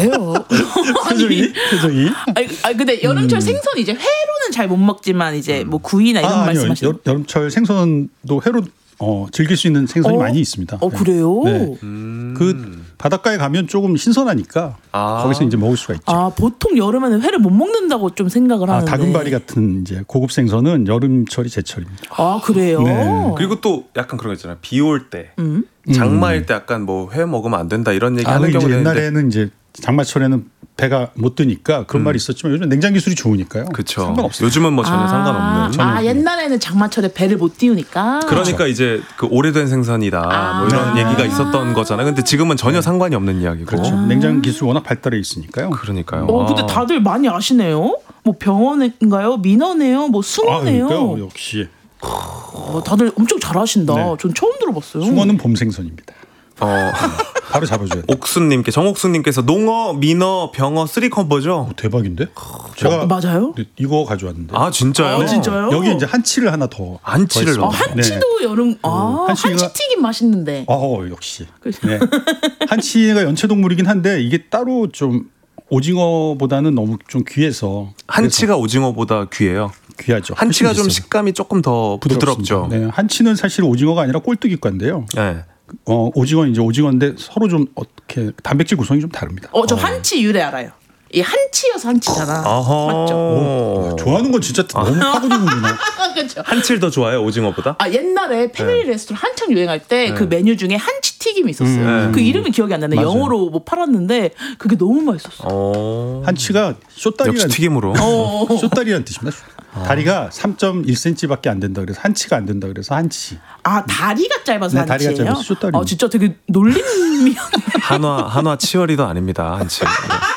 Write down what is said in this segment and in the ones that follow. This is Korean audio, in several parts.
왜요? 표정이. 아니 근데 여름철 생선 이제 회로는 잘 못 먹지만 이제 뭐 구이나 이런 말씀하시는. 여름철 생선도 회로 즐길 수 있는 생선이 많이 있습니다. 그래요? 네. 그 바닷가에 가면 조금 신선하니까 거기서 이제 먹을 수가 있죠. 보통 여름에는 회를 못 먹는다고 좀 생각을 하는데. 다금바리 같은 이제 고급 생선은 여름철이 제철입니다. 그래요? 네. 그리고 또 약간 그런 거 있잖아요. 비 올 때, 장마일 때 약간 뭐 회 먹으면 안 된다 이런 얘기 하는 경우는 옛날에는 이제 장마철에는 배가 못 뜨니까 그런 말이 있었지만 요즘 냉장 기술이 좋으니까요. 그렇죠. 상관없어요. 요즘은 뭐 전혀 상관없는. 옛날에는 장마철에 배를 못 띄우니까. 그러니까 이제 그 오래된 생선이다 뭐 이런 얘기가 있었던 거잖아요. 근데 지금은 전혀 상관이 없는 이야기고. 그렇죠. 냉장 기술 워낙 발달해 있으니까요. 그러니까요. 근데 다들 많이 아시네요. 뭐 병원인가요? 민어네요? 뭐 숭어네요? 그러니까요. 역시. 다들 엄청 잘하신다. 네. 전 처음 들어봤어요. 숭어는 봄 생선입니다. 바로 잡아줘야 돼. 정옥수님께서 농어, 민어, 병어 3컴보죠? 대박인데? 제가 맞아요? 이거 가져왔는데. 진짜요? 진짜요? 여기 이제 한치를 하나 더. 한치를 넣어. 한치도 여름. 한치 튀김 맛있는데. 역시. 네. 한치가 연체동물이긴 한데 이게 따로 좀 오징어보다는 너무 좀 귀해서. 한치가 오징어보다 귀해요. 귀하죠. 한치가 좀 식감이 조금 더 부드럽죠. 네, 한치는 사실 오징어가 아니라 꼴뚜기과인데요. 네. 오징어는 이제 오징어인데 서로 좀 어떻게 단백질 구성이 좀 다릅니다. 저 한치 유래 알아요. 이 한치여서 한치잖아. 맞죠? 좋아하는 건 진짜 너무 파고드는구나. 그렇죠. 한치를 더 좋아해요, 오징어보다? 옛날에 패밀리 레스토랑 한창 유행할 때 그 메뉴 중에 한치 튀김이 있었어요. 그 이름이 기억이 안 나는데 영어로 뭐 팔았는데 그게 너무 맛있었어. 한치가 쇼다리라는 역시 튀김으로. 쇼다리라는 뜻입니다. 다리가 3.1cm밖에 안 된다 그래서 한치가 안 된다 그래서 한치. 다리가 짧아서 한치예요? 다리가 짧아서 쇼다리. 진짜 되게 놀림이. 한화 치어리더 아닙니다, 한치.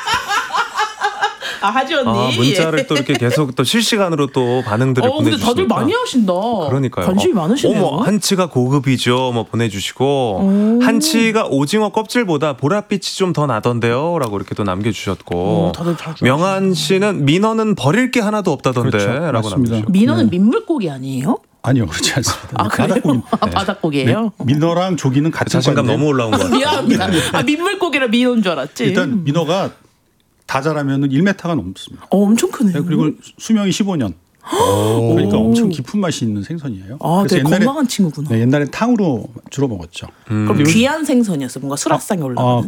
하지 언니. 문자를 또 이렇게 계속 또 실시간으로 또 반응들을 보내주시니까. 근데 다들 많이 하신다. 그러니까요. 관심이 많으시네요. 한치가 고급이죠. 뭐 보내주시고 한치가 오징어 껍질보다 보랏빛이 좀 더 나던데요. 라고 이렇게 또 남겨주셨고. 다들 잘 명한 씨는 민어는 버릴 게 하나도 없다던데. 그렇죠. 라고 남겨주셨고. 민어는 민물고기 아니에요? 아니요, 그렇지 않습니다. 바닷고기. 바닷고기예요? 민어랑 조기는 같은 자신감 과인데. 너무 올라온 것 같아요. 미안합니다. 민물고기라 민어인 줄 알았지. 일단 민어가 다 자라면 1m가 넘습니다. 엄청 크네요. 그리고 수명이 15년. 그러니까 엄청 깊은 맛이 있는 생선이에요. 되게 건강한 친구구나. 옛날엔 탕으로 주로 먹었죠. 그럼 귀한 생선이었어. 뭔가 수락상에 올라가는.